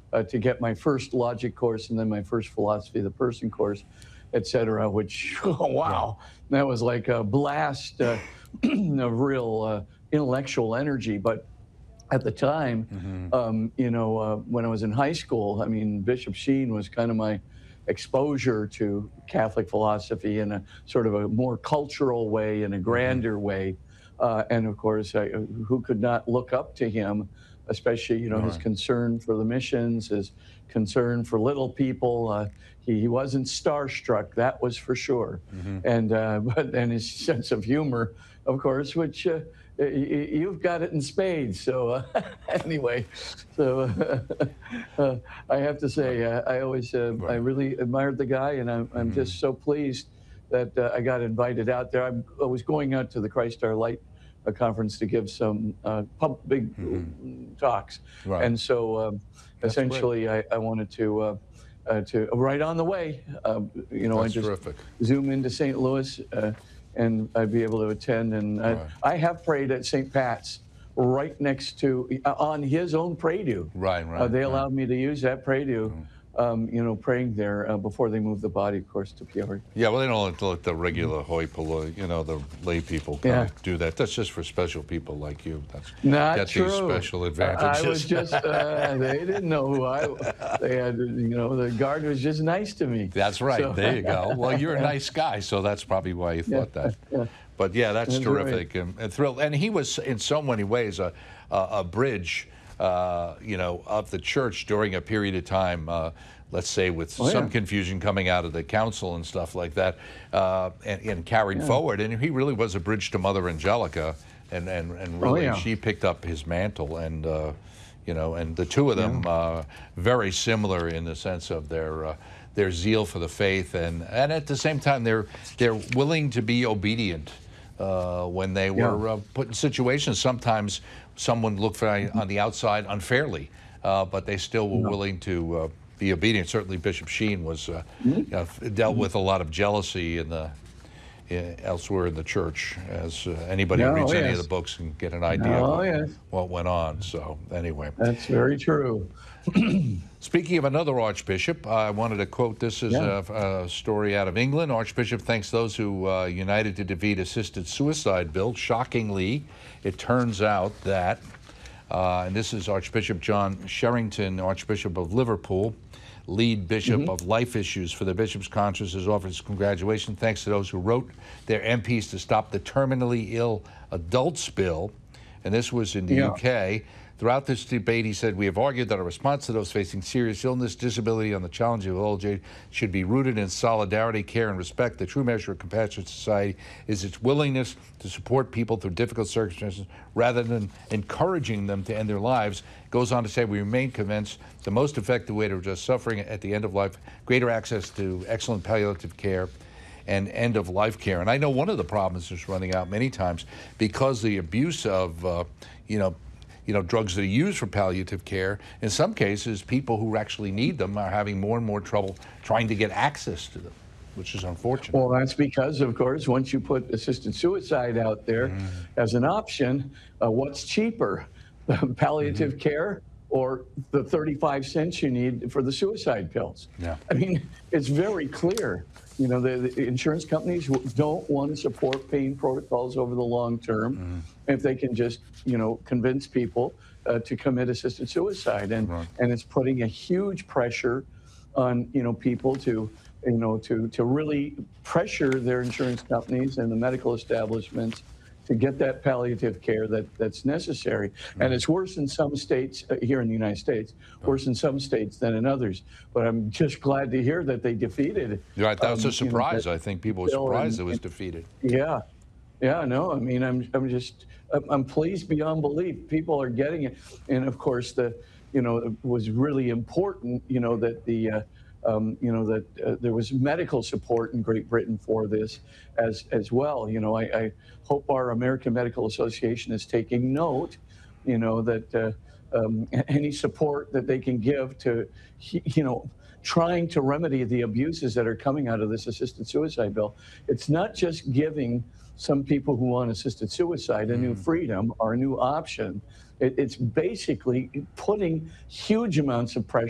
to get my first logic course and then my first philosophy of the person course, et cetera, which, oh, wow, that was like a blast of real intellectual energy. But at the time, when I was in high school, I mean, Bishop Sheen was kind of my exposure to Catholic philosophy in a sort of a more cultural way, in a grander way. And of course, who could not look up to him, especially, his concern for the missions, his concern for little people. He wasn't starstruck, that was for sure. And his sense of humor, of course, which you've got it in spades. So anyway, I have to say, I always, I really admired the guy, and I'm just so pleased that I got invited out there. I was going out to the Christ Our Light conference to give some big talks, and so essentially I wanted to right on the way, I just terrific. zoom into St. Louis and I'd be able to attend. And I have prayed at St. Pat's right next to, on his own pray-do. They allowed me to use that pray-do, praying there before they moved the body, of course, to Peoria. Yeah, well, they don't let the regular hoi polloi, the lay people do that. That's just for special people like you. That's true. These special advantages. I was just, they didn't know who they had, the guard was just nice to me. That's right. So. There you go. Well, you're a nice guy, so that's probably why you thought that. But yeah, that's terrific. Right. And thrilled. And he was, in so many ways, a bridge, of the church during a period of time, let's say with some confusion coming out of the council and stuff like that, and carried forward. And he really was a bridge to Mother Angelica, and really she picked up his mantle. And and the two of them very similar in the sense of their zeal for the faith, and at the same time they're willing to be obedient when they were put in situations. Sometimes someone looked on the outside unfairly, but they still were willing to be obedient. Certainly Bishop Sheen was dealt with a lot of jealousy elsewhere in the church, as anybody who reads any of the books can get an idea of what went on. So anyway. That's very true. Speaking of another archbishop, I wanted to quote this as a story out of England. Archbishop thanks those who united to defeat assisted suicide bill. Shockingly, it turns out that, and this is Archbishop John Sherrington, Archbishop of Liverpool, lead bishop of life issues for the Bishop's Conference, has offered his congratulations. Thanks to those who wrote their MPs to stop the terminally ill adults bill. And this was in the UK. Throughout this debate, he said, we have argued that our response to those facing serious illness, disability, and the challenge of old age should be rooted in solidarity, care, and respect. The true measure of compassionate society is its willingness to support people through difficult circumstances rather than encouraging them to end their lives. Goes on to say, we remain convinced the most effective way to address suffering at the end of life, greater access to excellent palliative care, and end-of-life care. And I know one of the problems is running out many times because the abuse of, drugs that are used for palliative care. In some cases, people who actually need them are having more and more trouble trying to get access to them, which is unfortunate. Well, that's because, of course, once you put assisted suicide out there as an option, what's cheaper, palliative care or the 35 cents you need for the suicide pills? I mean, it's very clear. The insurance companies don't want to support pain protocols over the long term if they can just, convince people to commit assisted suicide. And it's putting a huge pressure on, people to really pressure their insurance companies and the medical establishments to get that palliative care that's necessary. And it's worse in some states here in the United States, worse in some states than in others. But I'm just glad to hear that they defeated. Right, that was a surprise. I think people were surprised it was defeated. Yeah, no, I mean, I'm pleased beyond belief. People are getting it. And of course, it was really important, that there was medical support in Great Britain for this as well. I hope our American Medical Association is taking note, that any support that they can give to, trying to remedy the abuses that are coming out of this assisted suicide bill. It's not just giving some people who want assisted suicide a new freedom or a new option. It's basically putting huge amounts of pressure